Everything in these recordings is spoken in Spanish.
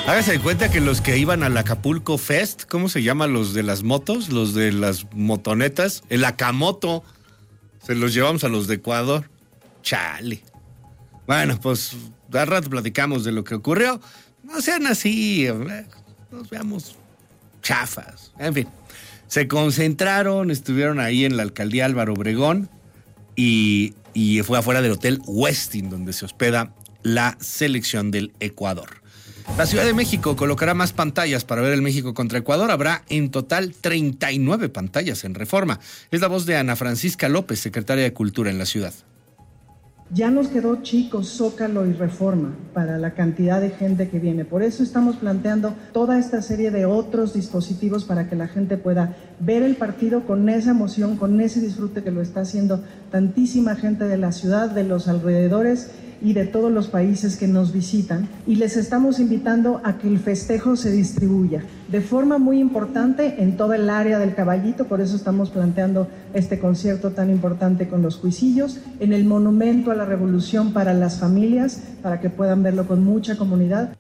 Hágase de cuenta que los que iban al Acapulco Fest, ¿cómo se llama los de las motos? Los de las motonetas, el Acamoto, se los llevamos a los de Ecuador. Chale. Bueno, pues al rato platicamos de lo que ocurrió. No sean así, nos veamos chafas. En fin, se concentraron, estuvieron ahí en la alcaldía Álvaro Obregón y fue afuera del Hotel Westin, donde se hospeda la selección del Ecuador. La Ciudad de México colocará más pantallas para ver el México contra Ecuador. Habrá en total 39 pantallas en Reforma. Es la voz de Ana Francisca López, secretaria de Cultura en la ciudad. Ya nos quedó chico Zócalo y Reforma para la cantidad de gente que viene. Por eso estamos planteando toda esta serie de otros dispositivos para que la gente pueda ver el partido con esa emoción, con ese disfrute que lo está haciendo tantísima gente de la ciudad, de los alrededores y de todos los países que nos visitan. Y les estamos invitando a que el festejo se distribuya de forma muy importante en toda el área del Caballito. Por eso estamos planteando este concierto tan importante con los Cuisillos, en el Monumento a la Revolución para las familias, para que puedan verlo con mucha comunidad.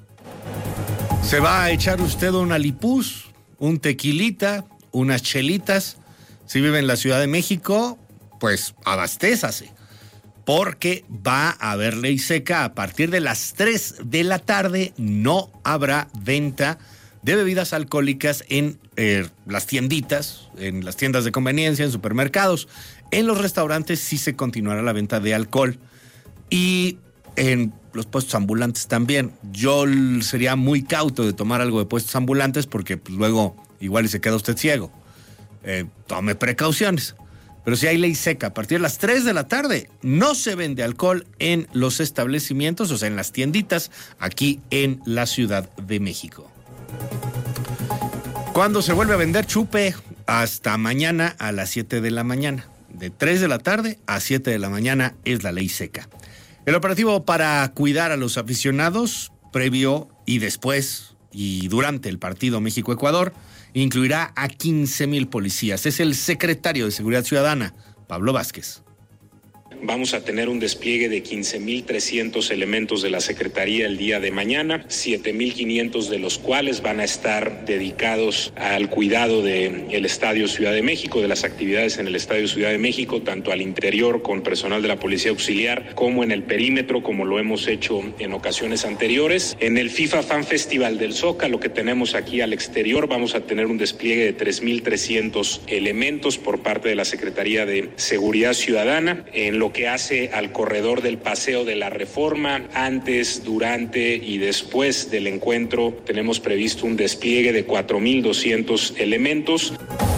Se va a echar usted una lipús, un tequilita, unas chelitas. Si vive en la Ciudad de México, pues abastézase, porque va a haber ley seca. A partir de las 3 de la tarde no habrá venta de bebidas alcohólicas en las tienditas, en las tiendas de conveniencia, en supermercados. En los restaurantes sí se continuará la venta de alcohol y en los puestos ambulantes también. Yo sería muy cauto de tomar algo de puestos ambulantes porque pues, luego igual y se queda usted ciego. Tome precauciones. Pero si hay ley seca, a partir de las 3 de la tarde no se vende alcohol en los establecimientos, o sea, en las tienditas, aquí en la Ciudad de México. ¿Cuándo se vuelve a vender chupe? Hasta mañana a las 7 de la mañana. De 3 de la tarde a 7 de la mañana es la ley seca. El operativo para cuidar a los aficionados, previo y después y durante el partido México-Ecuador, incluirá a 15,000 policías. Es el secretario de Seguridad Ciudadana, Pablo Vázquez. Vamos a tener un despliegue de 15,300 elementos de la Secretaría el día de mañana, 7,500 de los cuales van a estar dedicados al cuidado del Estadio Ciudad de México, de las actividades en el Estadio Ciudad de México, tanto al interior con personal de la Policía Auxiliar, como en el perímetro, como lo hemos hecho en ocasiones anteriores. En el FIFA Fan Festival del Zócalo, que tenemos aquí al exterior, vamos a tener un despliegue de 3,300 elementos por parte de la Secretaría de Seguridad Ciudadana. En lo que hace al corredor del Paseo de la Reforma, antes, durante y después del encuentro, tenemos previsto un despliegue de 4,200 elementos.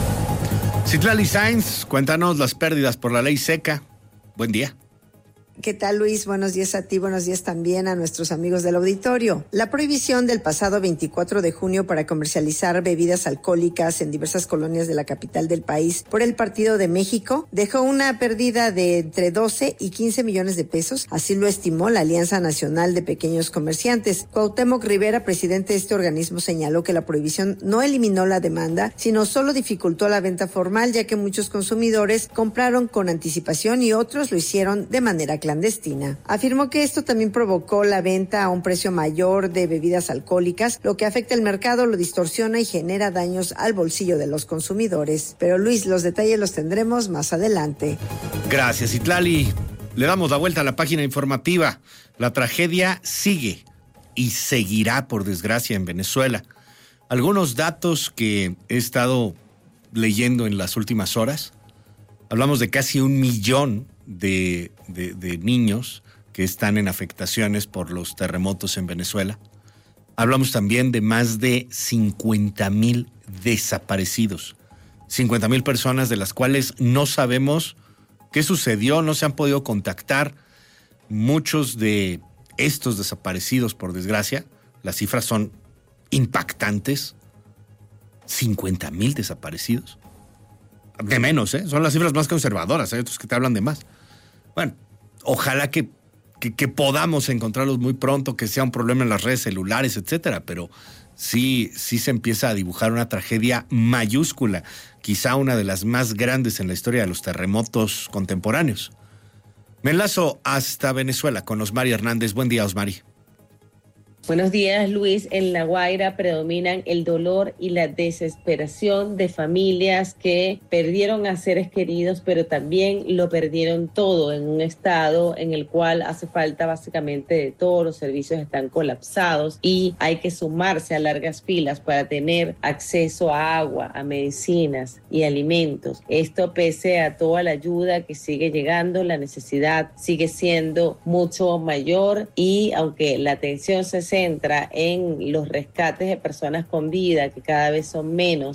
Citlali Sáenz, cuéntanos las pérdidas por la ley seca. Buen día. ¿Qué tal, Luis? Buenos días a ti, buenos días también a nuestros amigos del auditorio. La prohibición del pasado 24 de junio para comercializar bebidas alcohólicas en diversas colonias de la capital del país por el Partido de México dejó una pérdida de entre 12 y 15 millones de pesos. Así lo estimó la Alianza Nacional de Pequeños Comerciantes. Cuauhtémoc Rivera, presidente de este organismo, señaló que la prohibición no eliminó la demanda, sino solo dificultó la venta formal, ya que muchos consumidores compraron con anticipación y otros lo hicieron de manera clandestina. Afirmó que esto también provocó la venta a un precio mayor de bebidas alcohólicas, lo que afecta el mercado, lo distorsiona y genera daños al bolsillo de los consumidores. Pero Luis, los detalles los tendremos más adelante. Gracias, Citlali. Le damos la vuelta a la página informativa. La tragedia sigue y seguirá, por desgracia, en Venezuela. Algunos datos que he estado leyendo en las últimas horas. Hablamos de casi 1 millón de niños que están en afectaciones por los terremotos en Venezuela. Hablamos también de más de 50,000 desaparecidos. 50,000 personas de las cuales no sabemos qué sucedió, no se han podido contactar. Muchos de estos desaparecidos, por desgracia, las cifras son impactantes. 50,000 desaparecidos. De menos, son las cifras más conservadoras, hay otros que te hablan de más. Bueno, ojalá que podamos encontrarlos muy pronto, que sea un problema en las redes celulares, etcétera, pero sí se empieza a dibujar una tragedia mayúscula, quizá una de las más grandes en la historia de los terremotos contemporáneos. Me enlazo hasta Venezuela con Osmari Hernández. Buen día, Osmari. Buenos días, Luis. En La Guaira predominan el dolor y la desesperación de familias que perdieron a seres queridos, pero también lo perdieron todo en un estado en el cual hace falta básicamente de todo. Los servicios están colapsados y hay que sumarse a largas filas para tener acceso a agua, a medicinas y alimentos. Esto pese a toda la ayuda que sigue llegando, la necesidad sigue siendo mucho mayor y aunque la atención se centra en los rescates de personas con vida, que cada vez son menos,